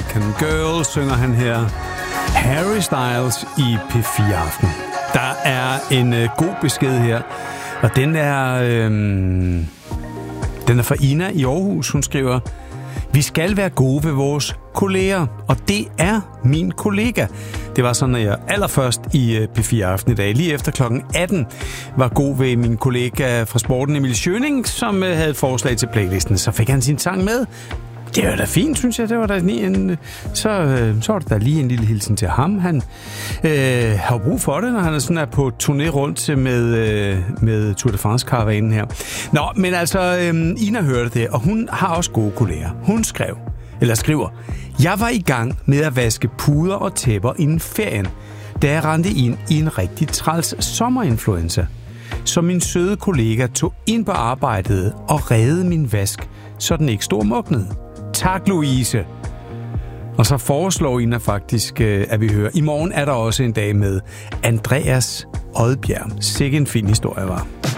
American Girl, synger han her. Harry Styles i P4 Aften. Der er en god besked her, og den er fra Ina i Aarhus. Hun skriver: vi skal være gode ved vores kolleger, og det er min kollega. Det var sådan, at jeg allerførst i P4 Aften i dag, lige efter klokken 18, var god ved min kollega fra sporten, Emil Schøning, som havde et forslag til playlisten. Så fik han sin sang med. Det var da fint, synes jeg. Det var da så var det da lige en lille hilsen til ham. Han har brug for det, når han er på turné rundt med Tour de France-karavanen her. Nå, men altså, Ina hørte det, og hun har også gode kolleger. Hun skriver: jeg var i gang med at vaske puder og tæpper inden ferien, da jeg rendte ind i en rigtig træls sommerinfluenza. Så min søde kollega tog ind på arbejdet og reddede min vask, så den ikke stod mugnet. Tak, Louise. Og så foreslår Ina faktisk, at vi hører. I morgen er der også en dag med Andreas Odbjerg. Sikke en fin historie, var.